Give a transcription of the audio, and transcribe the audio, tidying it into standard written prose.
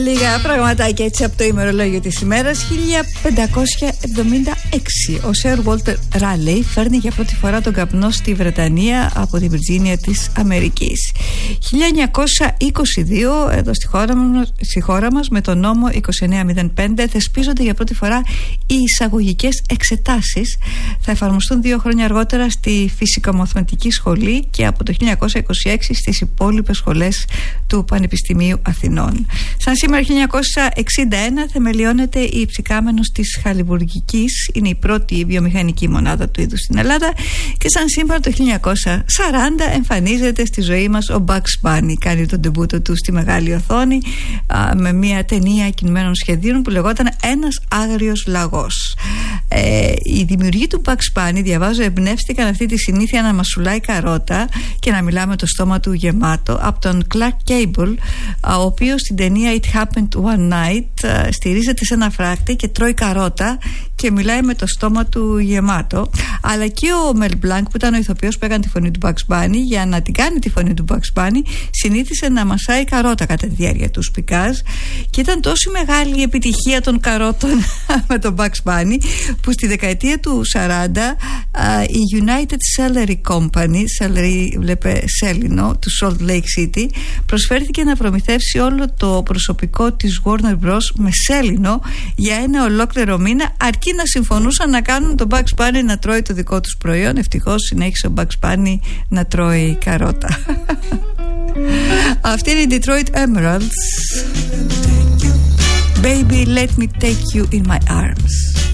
Λίγα πραγματάκια έτσι από το ημερολόγιο της ημέρας. 1576 ο Σερ Walter Raleigh φέρνει για πρώτη φορά τον καπνό στη Βρετανία από τη Βιρτζίνια της Αμερικής. 1922 εδώ στη χώρα μας με τον νόμο 2905 θεσπίζονται για πρώτη φορά οι εισαγωγικές εξετάσεις. Θα εφαρμοστούν 2 χρόνια αργότερα στη Φυσικομαθηματική Σχολή και από το 1926 στις υπόλοιπες σχολές του Πανεπιστημίου Αθηνών. Σαν σήμερα 1961 θεμελιώνεται η Ψυκάμενος της Χαλιβουργικής. Είναι η πρώτη βιομηχανική μονάδα του είδους στην Ελλάδα. Και σαν σήμερα το 1940 εμφανίζεται στη ζωή μας ο Bugs Bunny. Κάνει τον ντεμπούτο του στη μεγάλη οθόνη με μια ταινία κινημένων σχεδίων που λεγόταν Ένας Άγριος Λαγός. Οι δημιουργοί του Bugs Bunny, διαβάζω, εμπνεύστηκαν αυτή τη συνήθεια να μασουλάει καρότα και να μιλά με το στόμα του γεμάτο από τον Clark Gable, ο οποίος στην ταινία It Happened One Night στηρίζεται σε ένα φράχτη και τρώει καρότα και μιλάει με το στόμα του γεμάτο. Αλλά και ο Mel Blanc, που ήταν ο ηθοποιός που έκανε τη φωνή του Bugs Bunny, για να την κάνει τη φωνή του Bugs Bunny συνήθισε να μασάει καρότα κατά τη διάρκεια του σπικάζ, και ήταν τόσο μεγάλη η επιτυχία των καρότων με τον Bugs Bunny που στη δεκαετία του 40 η United Celery Company, celery βλέπε σέλινο, του Salt Lake City, προσφέρθηκε να προμηθεύσει όλο το προσωπικό της Warner Bros. Με σέλινο για ένα ολόκληρο μήνα, αρκεί να συμφωνούσαν να κάνουν τον Bugs Bunny να τρώει το δικό τους προϊόν. Ευτυχώς συνέχισε ο Bugs Bunny να τρώει καρότα. Αυτή είναι η Detroit Emeralds. Baby, let me take you in my arms.